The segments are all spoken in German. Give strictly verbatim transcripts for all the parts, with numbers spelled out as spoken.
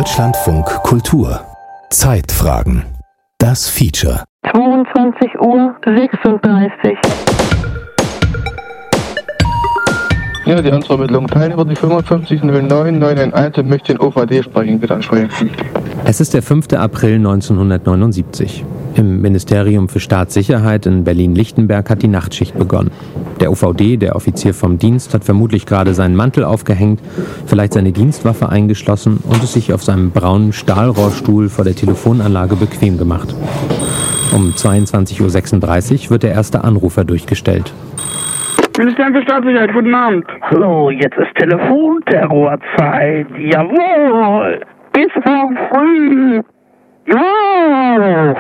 Deutschlandfunk Kultur. Zeitfragen. Das Feature. zweiundzwanzig Uhr sechsunddreißig. Ja, die Anschaumittlung Teilnehmer die fünfundfünfzig null neun neun eins eins und möchte den O V D sprechen, bitte ansprechen. Es ist der fünfte April neunzehnhundertneunundsiebzig. Im Ministerium für Staatssicherheit in Berlin-Lichtenberg hat die Nachtschicht begonnen. Der O V D, der Offizier vom Dienst, hat vermutlich gerade seinen Mantel aufgehängt, vielleicht seine Dienstwaffe eingeschlossen und es sich auf seinem braunen Stahlrohrstuhl vor der Telefonanlage bequem gemacht. Um zweiundzwanzig Uhr sechsunddreißig wird der erste Anrufer durchgestellt. Ministerium für Staatssicherheit, guten Abend. Hallo, jetzt ist Telefonterrorzeit. Jawohl. Bis morgen früh. Jawohl.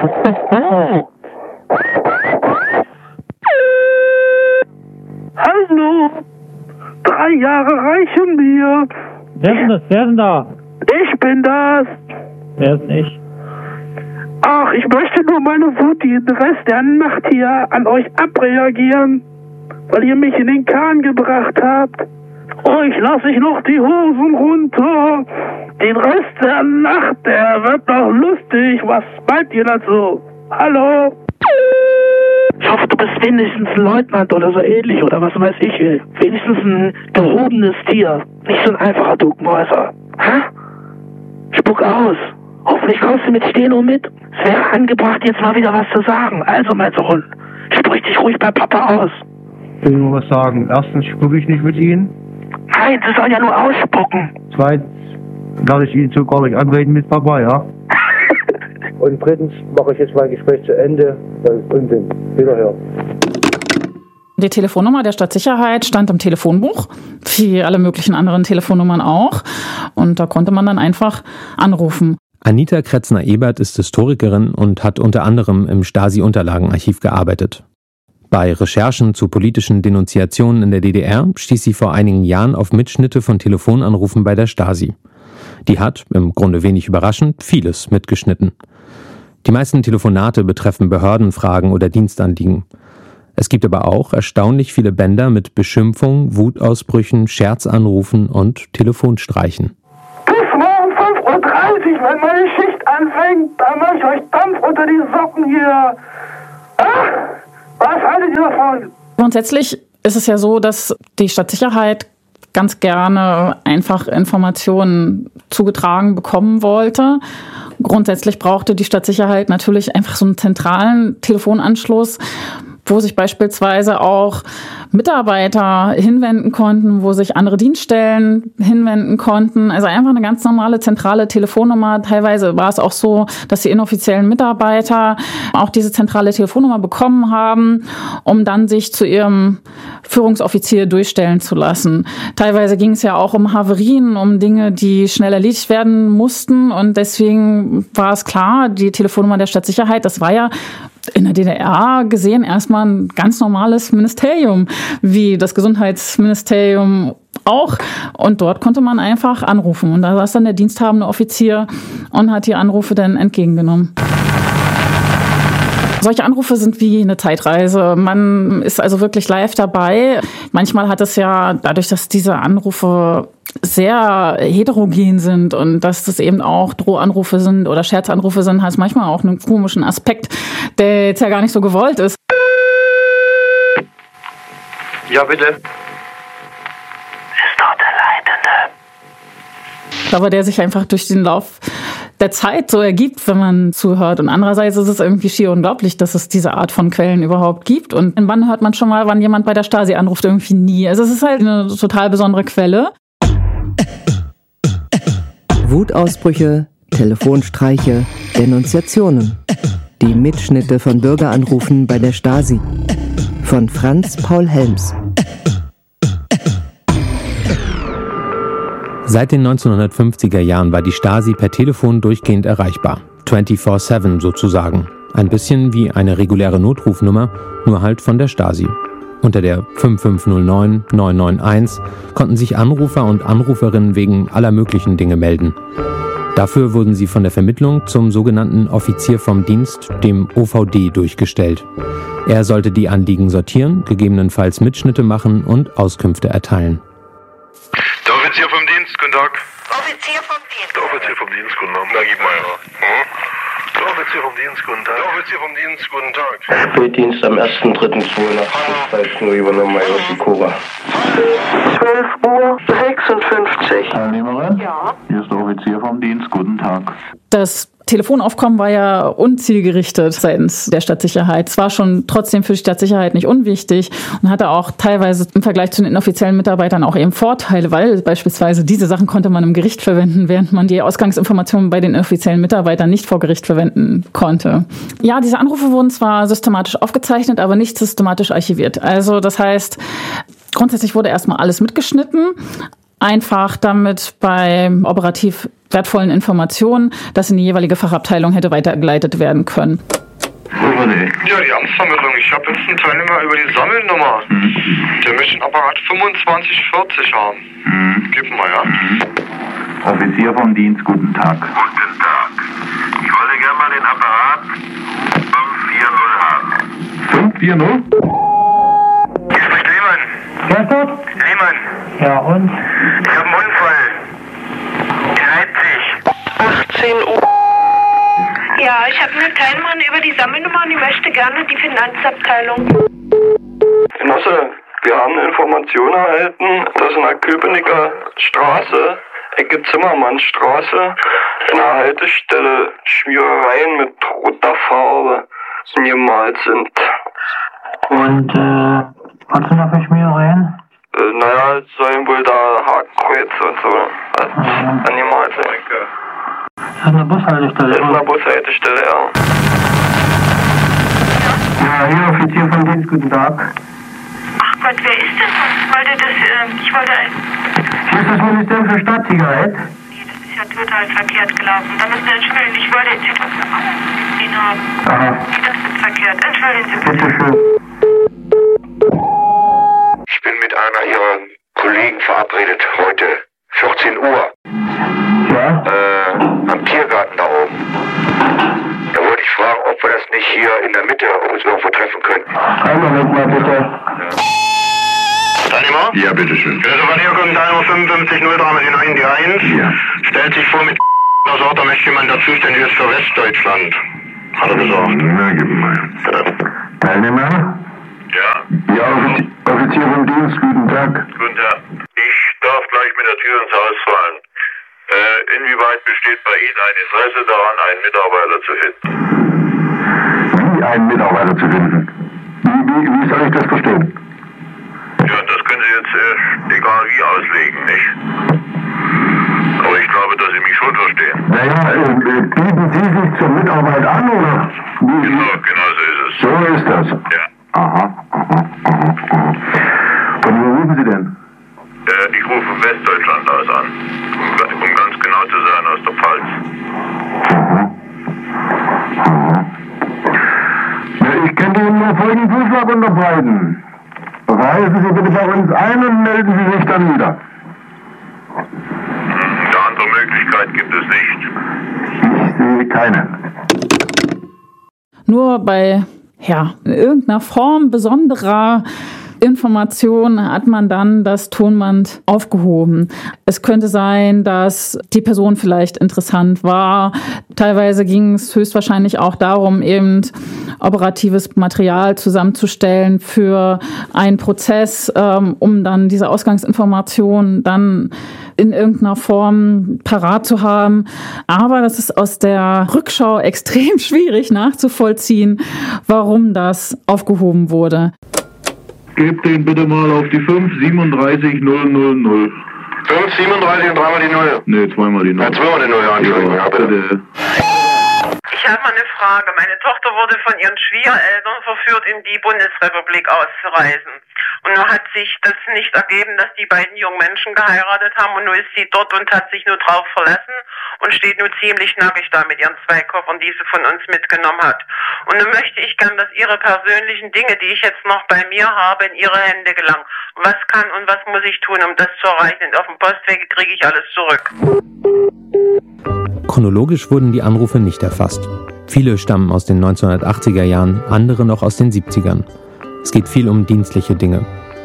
Hallo. Drei Jahre reichen mir. Wer ist denn das? Wer ist denn da? Ich bin das. Wer ist nicht? Ach, ich möchte nur meine Wut den Rest der Nacht hier an euch abreagieren, weil ihr mich in den Kahn gebracht habt. Euch lasse ich noch die Hosen runter. Den Rest der Nacht, der wird noch lustig. Was meint ihr dazu? Hallo? Ich hoffe, du bist wenigstens ein Leutnant oder so ähnlich oder was weiß ich. Wenigstens ein gehobenes Tier. Nicht so ein einfacher Duckmäuser. Hä? Spuck aus. Hoffentlich kommst du mit Steno mit. Es wäre angebracht, jetzt mal wieder was zu sagen. Also, mein Sohn, sprich dich ruhig bei Papa aus. Ich will nur was sagen. Erstens spucke ich nicht mit Ihnen. Nein, Sie sollen ja nur ausspucken. Zweitens lasse ich Ihnen so gar nicht anreden mit Papa, ja? Und drittens mache ich jetzt mein Gespräch zu Ende. Das ist Unsinn. Wiederhören. Die Telefonnummer der Stadtsicherheit stand im Telefonbuch, wie alle möglichen anderen Telefonnummern auch. Und da konnte man dann einfach anrufen. Anita Kretzner-Ebert ist Historikerin und hat unter anderem im Stasi-Unterlagenarchiv gearbeitet. Bei Recherchen zu politischen Denunziationen in der D D R stieß sie vor einigen Jahren auf Mitschnitte von Telefonanrufen bei der Stasi. Die hat, im Grunde wenig überraschend, vieles mitgeschnitten. Die meisten Telefonate betreffen Behördenfragen oder Dienstanliegen. Es gibt aber auch erstaunlich viele Bänder mit Beschimpfungen, Wutausbrüchen, Scherzanrufen und Telefonstreichen. Bis morgen fünf Uhr dreißig, wenn meine Schicht anfängt, dann mache ich euch Dampf unter die Socken hier. Ach, was haltet ihr davon? Grundsätzlich ist es ja so, dass die Stadtsicherheit ganz gerne einfach Informationen zugetragen bekommen wollte. Grundsätzlich brauchte die Stadtsicherheit natürlich einfach so einen zentralen Telefonanschluss, wo sich beispielsweise auch Mitarbeiter hinwenden konnten, wo sich andere Dienststellen hinwenden konnten. Also einfach eine ganz normale zentrale Telefonnummer. Teilweise war es auch so, dass die inoffiziellen Mitarbeiter auch diese zentrale Telefonnummer bekommen haben, um dann sich zu ihrem Führungsoffizier durchstellen zu lassen. Teilweise ging es ja auch um Havarien, um Dinge, die schnell erledigt werden mussten. Und deswegen war es klar, die Telefonnummer der Stadtsicherheit, das war ja in der D D R gesehen erstmal ein ganz normales Ministerium, wie das Gesundheitsministerium auch. Und dort konnte man einfach anrufen. Und da saß dann der diensthabende Offizier und hat die Anrufe dann entgegengenommen. Solche Anrufe sind wie eine Zeitreise. Man ist also wirklich live dabei. Manchmal hat es ja, dadurch, dass diese Anrufe sehr heterogen sind und dass das eben auch Drohanrufe sind oder Scherzanrufe sind, hat es manchmal auch einen komischen Aspekt, der jetzt ja gar nicht so gewollt ist. Ja, bitte. Ist doch der Leitende. Aber der sich einfach durch den Lauf der Zeit so ergibt, wenn man zuhört. Und andererseits ist es irgendwie schier unglaublich, dass es diese Art von Quellen überhaupt gibt. Und wann hört man schon mal, wann jemand bei der Stasi anruft? Irgendwie nie. Also es ist halt eine total besondere Quelle. Wutausbrüche, Telefonstreiche, Denunziationen. Die Mitschnitte von Bürgeranrufen bei der Stasi. Von Franz Paul Helms. Seit den neunzehnhundertfünfziger Jahren war die Stasi per Telefon durchgehend erreichbar. vierundzwanzig sieben sozusagen. Ein bisschen wie eine reguläre Notrufnummer, nur halt von der Stasi. Unter der fünf fünf null neun neun neun eins konnten sich Anrufer und Anruferinnen wegen aller möglichen Dinge melden. Dafür wurden sie von der Vermittlung zum sogenannten Offizier vom Dienst, dem O V D, durchgestellt. Er sollte die Anliegen sortieren, gegebenenfalls Mitschnitte machen und Auskünfte erteilen. Der Offizier vom Dienst, guten Tag. Offizier vom Dienst. Der Offizier vom Dienst, guten Abend. Na, gib mal her. Hm? Der Offizier vom Dienst, guten Tag. Der Offizier vom Dienst, guten Tag. Spätdienst am ersten dritten zweihundertfünfzig nur übernommen bei Osikora. zwölf Uhr sechsundfünfzig. Teilnehmerin? Ja. Hier ist der Offizier vom Dienst, guten Tag. Das Telefonaufkommen war ja unzielgerichtet seitens der Stadtsicherheit. Es war schon trotzdem für die Stadtsicherheit nicht unwichtig und hatte auch teilweise im Vergleich zu den inoffiziellen Mitarbeitern auch eben Vorteile, weil beispielsweise diese Sachen konnte man im Gericht verwenden, während man die Ausgangsinformationen bei den inoffiziellen Mitarbeitern nicht vor Gericht verwenden konnte. Ja, diese Anrufe wurden zwar systematisch aufgezeichnet, aber nicht systematisch archiviert. Also das heißt, grundsätzlich wurde erstmal alles mitgeschnitten, einfach damit bei operativ wertvollen Informationen, das in die jeweilige Fachabteilung hätte weitergeleitet werden können. Ja, die Amtsvermittlung. Ich habe jetzt einen Teilnehmer über die Sammelnummer. Mhm. Der möchte den Apparat fünfundzwanzig vierzig haben. Mhm. Gib mal, ja. Mhm. Offizier vom Dienst, guten Tag. Guten Tag. Ich wollte gerne mal den Apparat fünf vier null haben. fünf vier null? Hier spricht Lehmann. Wer ist dort? Lehmann. Ja, und? Ich habe einen Unfall. In Leipzig. achtzehn Uhr. Ja, ich habe eine Teilnehmerin über die Sammelnummer und die möchte gerne die Finanzabteilung. Genosse, wir haben eine Information erhalten, dass in der Köpenicker Straße, Ecke Zimmermannstraße, in der Haltestelle Schmierereien mit roter Farbe gemalt sind. Und, äh, was sind da für Schmierereien? Äh, naja, es sollen wohl da Hakenkreuze und so als Mhm. angemalt sein. Das ist eine Bushaltestelle. Das ist eine Bushaltestelle, ja. Ja, hier Offizier vom Dienst, guten Tag. Ach Gott, wer ist das? Ich wollte das, äh, ich wollte... Hier ist das Ministerium für Staatssicherheit. Nee, das ist ja total verkehrt gelaufen. Da müssen Sie entschuldigen, ich wollte jetzt etwas gesehen haben. Aha. Nee, das ist verkehrt. Entschuldigen Sie bitte. Bitte schön. Ich bin mit einer Ihrer Kollegen verabredet heute. vierzehn Uhr. Ja? Äh, am Tiergarten da oben. Da wollte ich fragen, ob wir das nicht hier in der Mitte uns irgendwo treffen könnten. Einen Moment mal bitte. Teilnehmer? Ja, bitteschön. Ja, so, hier kommt Teilnehmer fünfundfünfzig null drei mit den ein die eins. Ja. Stellt sich vor mit der Sorte, da möchte jemand, der zuständig ist für Westdeutschland. Hat er gesagt. Na, gib mal. Ja. Teilnehmer? Ja? Ja, Offizier, Offizier vom Dienst, guten Tag. Guten Tag. Ich darf gleich mit der Tür ins Haus fallen. Äh, inwieweit besteht bei Ihnen ein Interesse daran, einen Mitarbeiter zu finden? Wie einen Mitarbeiter zu finden? Wie, wie, wie soll ich das verstehen? Ja, das können Sie jetzt äh, egal wie auslegen, nicht? Aber ich glaube, dass Sie mich schon verstehen. Naja, äh, bieten Sie sich zur Mitarbeit an, oder? Wie, Genau, genau so ist es. So ist das. Ja. Aha, aha, aha, aha. Von wo rufen Sie denn? Äh, ich rufe von Westdeutschland aus an. Um, um ganz genau zu sein, aus der Pfalz. Aha. Aha. Ja, ich könnte Ihnen nur folgenden Vorschlag unterbreiten. Reisen Sie bitte bei uns ein und melden Sie sich dann wieder. Eine andere Möglichkeit gibt es nicht. Ich sehe keine. Nur bei, ja, in irgendeiner Form besonderer Information hat man dann das Tonband aufgehoben. Es könnte sein, dass die Person vielleicht interessant war. Teilweise ging es höchstwahrscheinlich auch darum, eben operatives Material zusammenzustellen für einen Prozess, ähm, um dann diese Ausgangsinformation dann in irgendeiner Form parat zu haben. Aber das ist aus der Rückschau extrem schwierig nachzuvollziehen, warum das aufgehoben wurde. Gebt den bitte mal auf die fünf siebenunddreißig null null null. fünf siebenunddreißig und dreimal die Null. Ne, zweimal die Null. Ja, zweimal die Null, ja, Entschuldigung. Ja, bitte. Ich habe mal eine Frage. Meine Tochter wurde von ihren Schwiegereltern verführt, in die Bundesrepublik auszureisen. Und nun hat sich das nicht ergeben, dass die beiden jungen Menschen geheiratet haben. Und nun ist sie dort und hat sich nur drauf verlassen und steht nun ziemlich nackig da mit ihren zwei Koffern, die sie von uns mitgenommen hat. Und nun möchte ich gern, dass ihre persönlichen Dinge, die ich jetzt noch bei mir habe, in ihre Hände gelangen. Was kann und was muss ich tun, um das zu erreichen? Und auf dem Postweg kriege ich alles zurück. Chronologisch wurden die Anrufe nicht erfasst. Viele stammen aus den neunzehnhundertachtziger Jahren, andere noch aus den siebzigern. Es geht viel um dienstliche Dinge.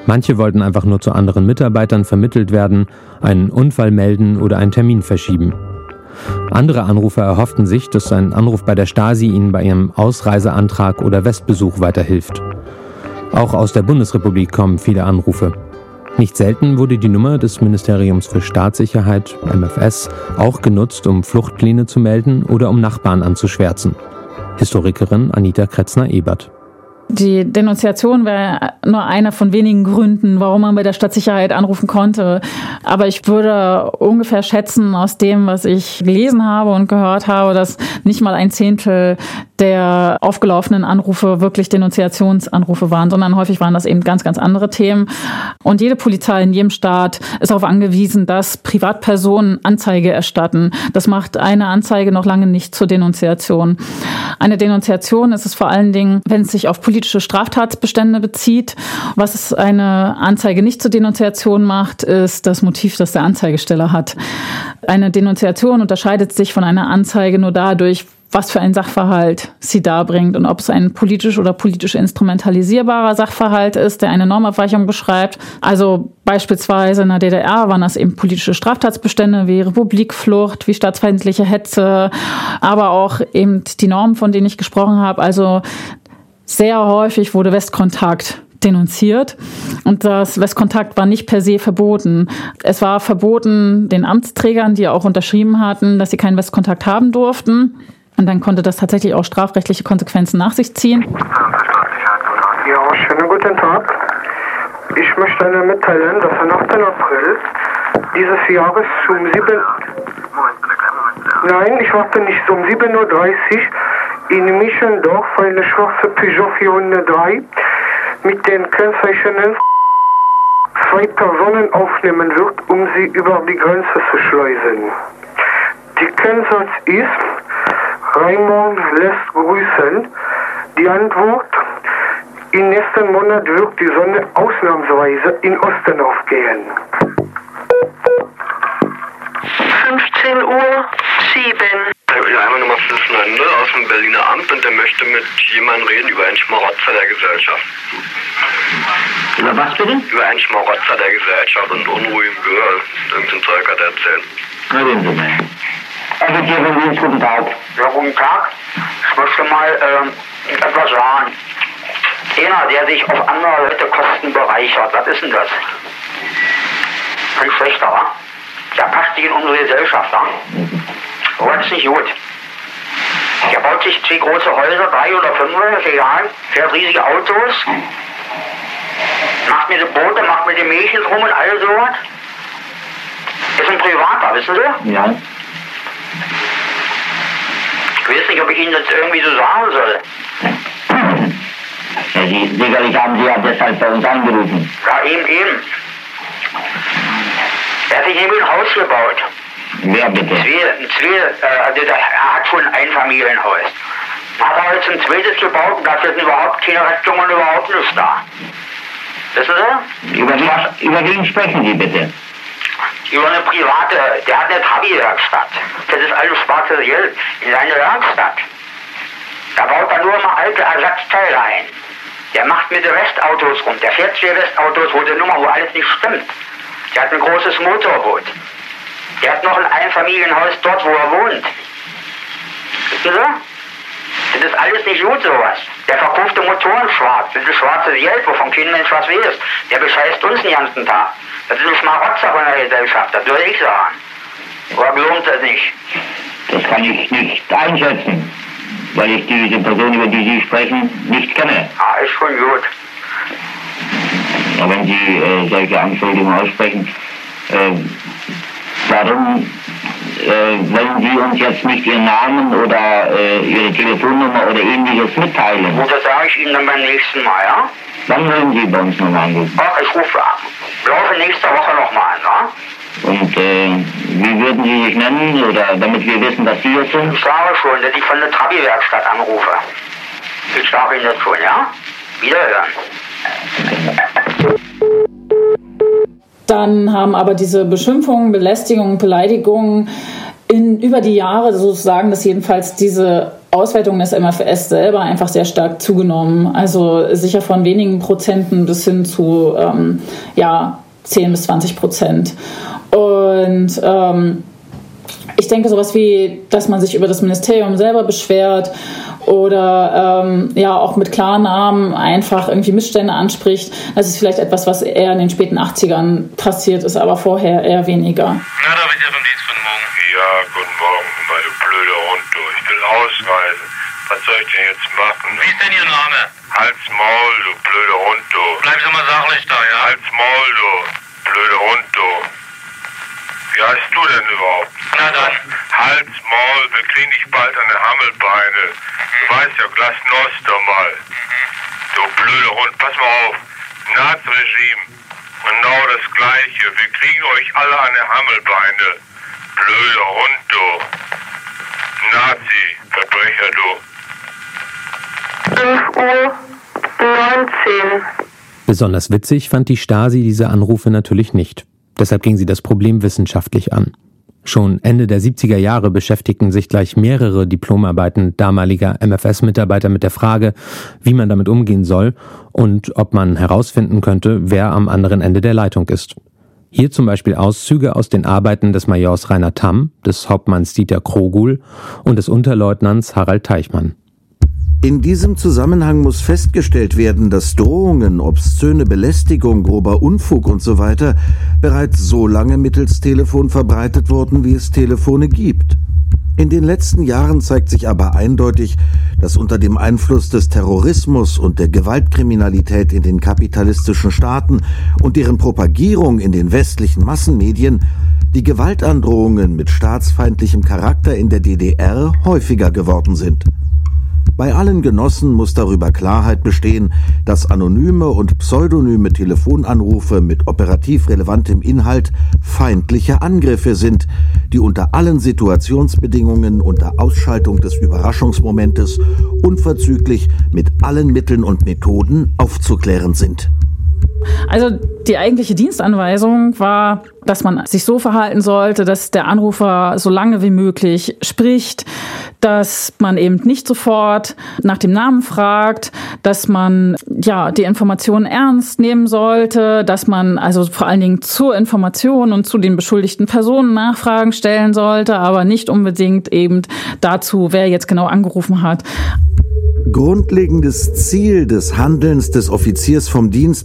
Manche wollten einfach nur zu anderen Mitarbeitern vermittelt werden, einen Unfall melden oder einen Termin verschieben. Andere Anrufer erhofften sich, dass ein Anruf bei der Stasi ihnen bei ihrem Ausreiseantrag oder Westbesuch weiterhilft. Auch aus der Bundesrepublik kommen viele Anrufe. Nicht selten wurde die Nummer des Ministeriums für Staatssicherheit, M F S, auch genutzt, um Fluchtpläne zu melden oder um Nachbarn anzuschwärzen. Historikerin Anita Kretzner-Ebert. Die Denunziation wäre nur einer von wenigen Gründen, warum man bei der Stadtsicherheit anrufen konnte. Aber ich würde ungefähr schätzen, aus dem, was ich gelesen habe und gehört habe, dass nicht mal ein Zehntel der aufgelaufenen Anrufe wirklich Denunziationsanrufe waren, sondern häufig waren das eben ganz, ganz andere Themen. Und jede Polizei in jedem Staat ist darauf angewiesen, dass Privatpersonen Anzeige erstatten. Das macht eine Anzeige noch lange nicht zur Denunziation. Eine Denunziation ist es vor allen Dingen, wenn es sich auf politische Straftatsbestände bezieht. Was es eine Anzeige nicht zur Denunziation macht, ist das Motiv, das der Anzeigesteller hat. Eine Denunziation unterscheidet sich von einer Anzeige nur dadurch, was für ein Sachverhalt sie darbringt und ob es ein politisch oder politisch instrumentalisierbarer Sachverhalt ist, der eine Normabweichung beschreibt. Also beispielsweise in der D D R waren das eben politische Straftatsbestände wie Republikflucht, wie staatsfeindliche Hetze, aber auch eben die Normen, von denen ich gesprochen habe. Also sehr häufig wurde Westkontakt denunziert und das Westkontakt war nicht per se verboten. Es war verboten den Amtsträgern, die auch unterschrieben hatten, dass sie keinen Westkontakt haben durften. Und dann konnte das tatsächlich auch strafrechtliche Konsequenzen nach sich ziehen. Ja, schönen guten Tag. Ich möchte Ihnen mitteilen, dass am achten April dieses Jahres um sieben... Nein, ich warte nicht, um sieben Uhr dreißig in Mischendorf eine schwarze Peugeot vierhundertdrei mit den Kennzeichen zwei Personen aufnehmen wird, um sie über die Grenze zu schleusen. Die Kennzeichen ist: Raimund lässt grüßen. Die Antwort: im nächsten Monat wird die Sonne ausnahmsweise in Osten aufgehen. fünfzehn Uhr sieben. Ja, einmal Nummer fünf neun null aus dem Berliner Amt und der möchte mit jemandem reden über einen Schmarotzer der Gesellschaft. Über was bitte? Über einen Schmarotzer der Gesellschaft und Unruhe im Gehör. Irgendein Zeug hat er erzählt. Na, reden Sie mal. Also, hier von Ihnen, guten Tag. Ja, guten Tag. Ich möchte mal ähm, etwas sagen. Einer, der sich auf andere Leute Kosten bereichert, was ist denn das? Ein schlechter, wa? Der passt sich in unsere Gesellschaft, wa? Aber das ist nicht gut. Der baut sich zwei große Häuser, drei oder fünf, ist egal, fährt riesige Autos, macht mir die Boote, macht mir die Mädchen rum und all sowas. Ist ein Privater, wissen Sie? Ja. Ich weiß nicht, ob ich Ihnen das irgendwie so sagen soll. Ja, Sie, sicherlich haben Sie ja deshalb bei uns angerufen. Ja, eben, eben. Er hat sich nämlich ein Haus gebaut. Wer bitte? Zwei, zwei, äh, also der, er hat schon ein Einfamilienhaus. Hat er jetzt ein zweites gebaut und da ist jetzt überhaupt keine Rettung und überhaupt nichts da. Wissen Sie? Über, wie, über wen sprechen Sie bitte? Über eine private, der hat eine Trabi-Werkstatt. Das ist alles schwarzes Geld in seine Werkstatt. Da baut er nur mal alte Ersatzteile ein. Der macht mit den Westautos rum. Der fährt zwei Westautos, wo die Nummer, wo alles nicht stimmt. Der hat ein großes Motorboot. Der hat noch ein Einfamilienhaus dort, wo er wohnt. Wissen Sie? Das ist alles nicht gut, sowas. Der verkaufte Motoren schwarz. Das ist schwarzes Geld, wovon kein Mensch was weiß. Der bescheißt uns den ganzen Tag. Das ist ein Schmarotzer von der Gesellschaft, das würde ich sagen. Oder lohnt das nicht? Das kann ich nicht einschätzen, weil ich diese Person, über die Sie sprechen, nicht kenne. Ah, ist schon gut. Ja, wenn Sie äh, solche Anschuldigungen aussprechen, äh, warum äh, wollen Sie uns jetzt nicht Ihren Namen oder äh, Ihre Telefonnummer oder ähnliches mitteilen? Gut, das sage ich Ihnen dann beim nächsten Mal, ja? Wann wollen Sie bei uns nochmal anrufen? Ach, ich rufe ab. Laufe nächste Woche nochmal an, ja? Und äh, wie würden Sie sich nennen, oder damit wir wissen, dass Sie es sind? Ich sage schon, dass ich von der Trabi-Werkstatt anrufe. Ich sage Ihnen das schon, ja? Wiederhören. Dann haben aber diese Beschimpfungen, Belästigungen, Beleidigungen in, über die Jahre sozusagen, dass jedenfalls diese Auswertung des M F S selber einfach sehr stark zugenommen. Also sicher von wenigen Prozenten bis hin zu ähm, ja, zehn bis zwanzig Prozent. Und ähm, ich denke sowas wie, dass man sich über das Ministerium selber beschwert oder ähm, ja auch mit Klarnamen einfach irgendwie Missstände anspricht. Das ist vielleicht etwas, was eher in den späten achtzigern passiert ist, aber vorher eher weniger. Na, da bin ich ja vom Dienst von morgen. Ja, guten Morgen, meine blöde Runde. Ich will ausreisen. Was soll ich denn jetzt machen? Wie ist denn Ihr Name? Hals Maul, du blöde Runde. Bleiben Sie mal sachlich da, ja? Hals Maul, du blöde Runde. Wie heißt du denn überhaupt? Na dann. Hals, Maul, wir kriegen dich bald an den Hammelbeine. Du weißt ja, Glasnost doch mal. Du blöde Hund, pass mal auf. Nazi-Regime, genau das Gleiche. Wir kriegen euch alle an den Hammelbeine. Blöder Hund, du. Nazi-Verbrecher, du. fünf Uhr neunzehn. Besonders witzig fand die Stasi diese Anrufe natürlich nicht. Deshalb ging sie das Problem wissenschaftlich an. Schon Ende der siebziger Jahre beschäftigten sich gleich mehrere Diplomarbeiten damaliger M F S-Mitarbeiter mit der Frage, wie man damit umgehen soll und ob man herausfinden könnte, wer am anderen Ende der Leitung ist. Hier zum Beispiel Auszüge aus den Arbeiten des Majors Rainer Tamm, des Hauptmanns Dieter Krogul und des Unterleutnants Harald Teichmann. In diesem Zusammenhang muss festgestellt werden, dass Drohungen, obszöne Belästigung, grober Unfug usw. bereits so lange mittels Telefon verbreitet wurden, wie es Telefone gibt. In den letzten Jahren zeigt sich aber eindeutig, dass unter dem Einfluss des Terrorismus und der Gewaltkriminalität in den kapitalistischen Staaten und deren Propagierung in den westlichen Massenmedien die Gewaltandrohungen mit staatsfeindlichem Charakter in der D D R häufiger geworden sind. Bei allen Genossen muss darüber Klarheit bestehen, dass anonyme und pseudonyme Telefonanrufe mit operativ relevantem Inhalt feindliche Angriffe sind, die unter allen Situationsbedingungen unter Ausschaltung des Überraschungsmomentes unverzüglich mit allen Mitteln und Methoden aufzuklären sind. Also die eigentliche Dienstanweisung war, dass man sich so verhalten sollte, dass der Anrufer so lange wie möglich spricht, dass man eben nicht sofort nach dem Namen fragt, dass man ja die Informationen ernst nehmen sollte, dass man also vor allen Dingen zur Information und zu den beschuldigten Personen Nachfragen stellen sollte, aber nicht unbedingt eben dazu, wer jetzt genau angerufen hat. Grundlegendes Ziel des Handelns des Offiziers vom Dienst